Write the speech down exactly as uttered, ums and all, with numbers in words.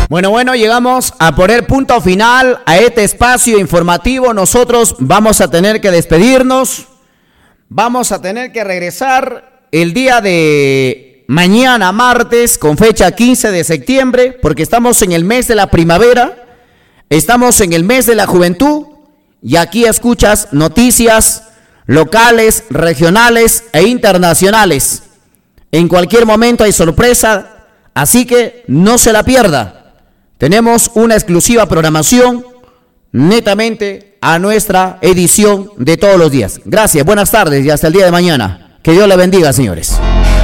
Bueno, bueno, llegamos a poner punto final a este espacio informativo. Nosotros vamos a tener que despedirnos. Vamos a tener que regresar el día de mañana, martes, con fecha quince de septiembre, porque estamos en el mes de la primavera, estamos en el mes de la juventud, y aquí escuchas noticias locales, regionales e internacionales. En cualquier momento hay sorpresa, así que no se la pierda. Tenemos una exclusiva programación netamente a nuestra edición de todos los días. Gracias, buenas tardes y hasta el día de mañana. Que Dios le bendiga, señores.